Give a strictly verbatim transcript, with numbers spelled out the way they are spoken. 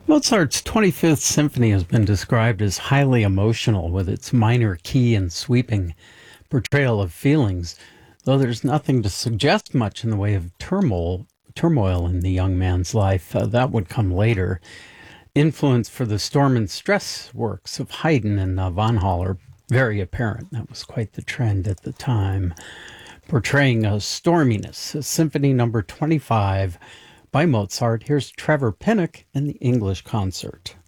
Mozart's twenty-fifth Symphony has been described as highly emotional with its minor key and sweeping portrayal of feelings, though there's nothing to suggest much in the way of turmoil, turmoil in the young man's life. Uh, that would come later. Influence for the storm and stress works of Haydn and uh, von Hall are very apparent. That was quite the trend at the time, portraying a storminess. Symphony number twenty-five by Mozart. Here's Trevor Pinnock in the English concert.